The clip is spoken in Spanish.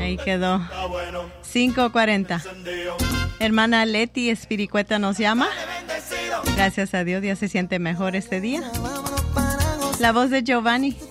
Ahí quedó. 5:40. Hermana Leti Espiricueta nos llama. Gracias a Dios, ya se siente mejor este día. La voz de Giovanni.